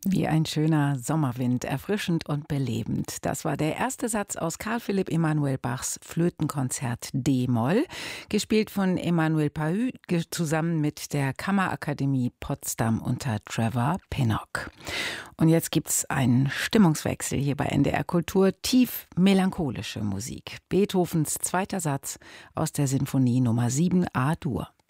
Wie ein schöner Sommerwind, erfrischend und belebend. Das war der erste Satz aus Karl Philipp Emanuel Bachs Flötenkonzert D-Moll, gespielt von Emanuel Pahud zusammen mit der Kammerakademie Potsdam unter Trevor Pinnock. Und jetzt gibt's einen Stimmungswechsel hier bei NDR Kultur, tief melancholische Musik. Beethovens zweiter Satz aus der Sinfonie Nummer 7 A-Dur.